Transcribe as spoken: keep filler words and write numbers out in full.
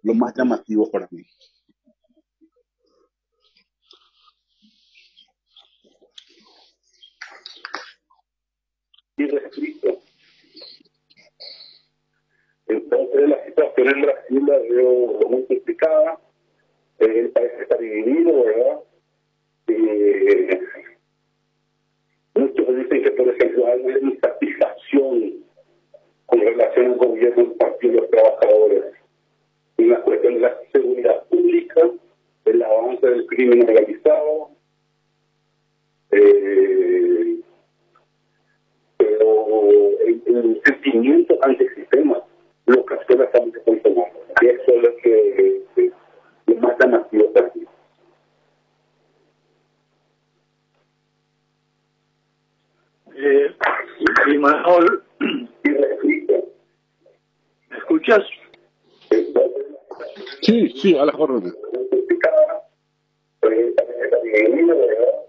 lo más llamativo para mí. Y restricto. Entonces la situación en Brasil la veo muy complicada. El país está dividido, ¿verdad? Eh, muchos dicen que, por ejemplo, hay una insatisfacción con relación al gobierno del Partido de los Trabajadores en la cuestión de la seguridad pública, el avance del crimen organizado, eh, pero el, el sentimiento antisistema lo que ustedes están tomando. Y eso es lo que eh, es más llamativo para mí. Eh, y Manuel, ¿me escuchas? Sí, sí, a las órdenes. Eh,